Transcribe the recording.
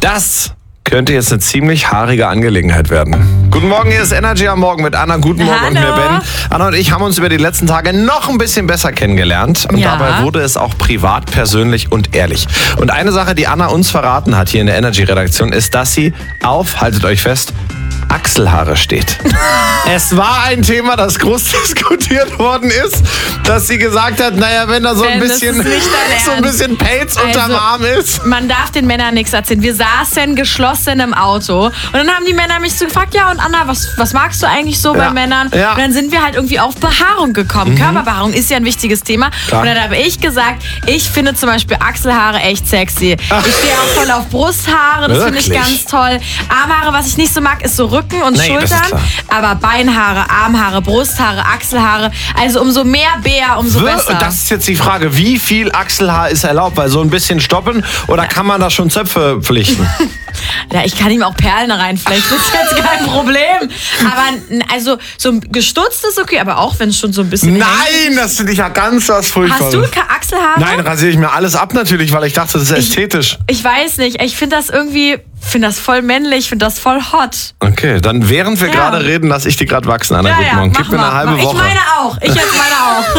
Das könnte jetzt eine ziemlich haarige Angelegenheit werden. Guten Morgen, hier ist Energy am Morgen mit Anna. Guten Morgen und mir Ben. Anna und ich haben uns über die letzten Tage noch ein bisschen besser kennengelernt. Und dabei wurde es auch privat, persönlich und ehrlich. Und eine Sache, die Anna uns verraten hat hier in der Energy-Redaktion, ist, dass sie auf, haltet euch fest, Achselhaare steht. Es war ein Thema, das groß diskutiert worden ist, dass sie gesagt hat, naja, wenn da so ein bisschen Pelz unterm Arm ist. Man darf den Männern nichts erzählen. Wir saßen geschlossen im Auto und dann haben die Männer mich so gefragt, ja und Anna, was magst du eigentlich so bei Männern? Ja. Und dann sind wir halt irgendwie auf Behaarung gekommen. Körperbehaarung ist ja ein wichtiges Thema. Klar. Und dann habe ich gesagt, ich finde zum Beispiel Achselhaare echt sexy. Ich stehe auch voll auf Brusthaare, das finde ich ganz toll. Armhaare, was ich nicht so mag, ist so Rücken und Schultern, aber Beinhaare, Armhaare, Brusthaare, Achselhaare, also umso mehr Bär, umso besser. Und das ist jetzt die Frage, wie viel Achselhaar ist erlaubt? Weil so ein bisschen stoppen oder kann man da schon Zöpfe flechten? Ja, ich kann ihm auch Perlen reinflechten, das ist jetzt kein Problem. Aber also so gestutzt ist okay, aber auch wenn es schon so ein bisschen... Nein, das finde ich ja ganz was Furchtbares. Hast du keine Achselhaare? Nein, rasiere ich mir alles ab natürlich, weil ich dachte, das ist ästhetisch. Ich weiß nicht, ich finde das irgendwie... finde das voll männlich, finde das voll hot. Okay, dann während wir gerade reden, lasse ich die gerade wachsen, Anna. Guten Morgen. Gib mir eine halbe Woche. Ich meine auch. Ich jetzt meine auch.